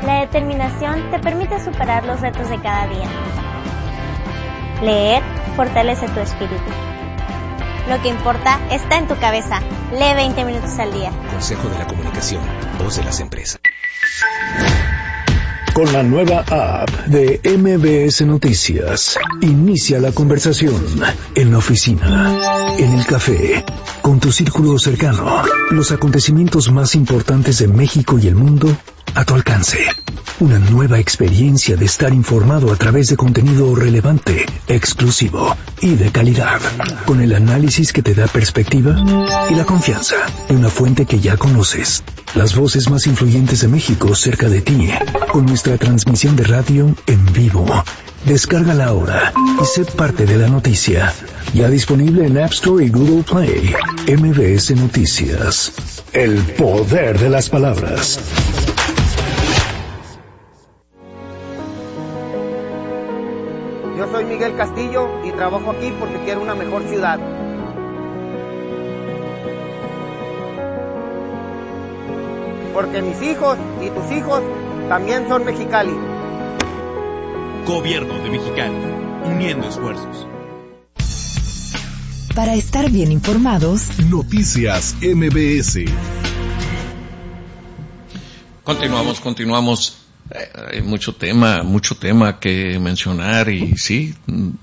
La determinación te permite superar los retos de cada día. Leer fortalece tu espíritu. Lo que importa está en tu cabeza. Lee 20 minutos al día. Consejo de la Comunicación, voz de las empresas. Con la nueva app de MBS Noticias, inicia la conversación en la oficina, en el café, con tu círculo cercano. Los acontecimientos más importantes de México y el mundo a tu alcance. Una nueva experiencia de estar informado a través de contenido relevante, exclusivo y de calidad. Con el análisis que te da perspectiva y la confianza de una fuente que ya conoces. Las voces más influyentes de México cerca de ti. Con nuestra transmisión de radio en vivo. Descárgala ahora y sé parte de la noticia. Ya disponible en App Store y Google Play. MBS Noticias. El poder de las palabras. Yo soy Miguel Castillo y trabajo aquí porque quiero una mejor ciudad. Porque mis hijos y tus hijos también son Mexicali. Gobierno de Mexicali, uniendo esfuerzos. Para estar bien informados, Noticias MBS. Continuamos. Hay mucho tema que mencionar y sí,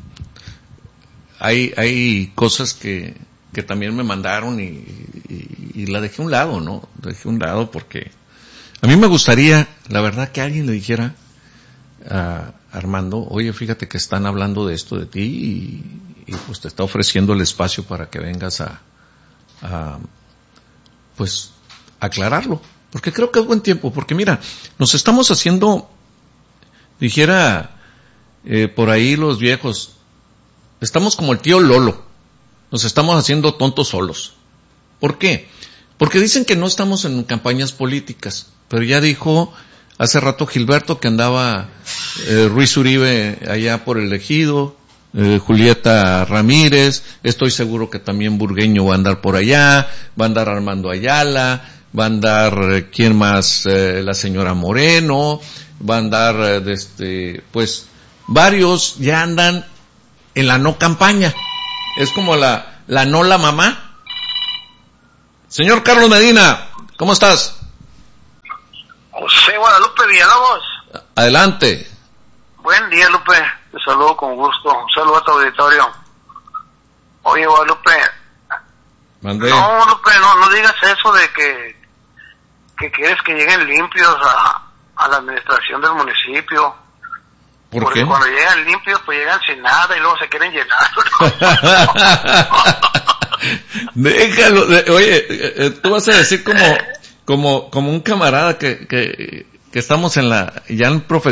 hay cosas que también me mandaron y la dejé a un lado, ¿no? Dejé a un lado porque a mí me gustaría, la verdad, que alguien le dijera a Armando, oye, fíjate que están hablando de esto de ti y pues te está ofreciendo el espacio para que vengas a pues aclararlo. Porque creo que es buen tiempo, porque mira, nos estamos haciendo, dijera por ahí los viejos, estamos como el tío Lolo, nos estamos haciendo tontos solos. ¿Por qué? Porque dicen que no estamos en campañas políticas, pero ya dijo hace rato Gilberto que andaba Ruiz Uribe allá por el Ejido, Julieta Ramírez, estoy seguro que también Burgueño va a andar por allá, va a andar Armando Ayala, va a andar, ¿quién más? La señora Moreno, va a andar, pues, varios ya andan en la no campaña. Es como la no la mamá. Señor Carlos Medina, ¿cómo estás? José Guadalupe Villalobos. Adelante. Buen día, Lupe. Te saludo con gusto. Un saludo a tu auditorio. Oye, Guadalupe. Mandé. No, Lupe, no digas eso de que quieres que lleguen limpios a la administración del municipio. Porque cuando llegan limpios, pues llegan sin nada y luego se quieren llenar. Déjalo. Oye, tú vas a decir como un camarada que estamos ya en profesión.